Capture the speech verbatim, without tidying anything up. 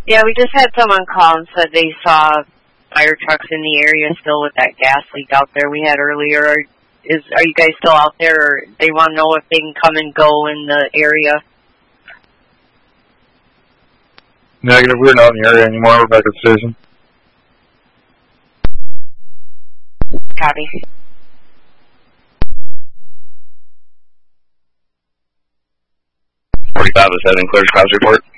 Yeah, we just had someone call and said they saw fire trucks in the area still with that gas leak out there we had earlier. Is Are you guys still out there, or they want to know if they can come and go in the area? Negative, we're not in the area anymore. We're back at the station. Copy. forty-five is having clear cross report.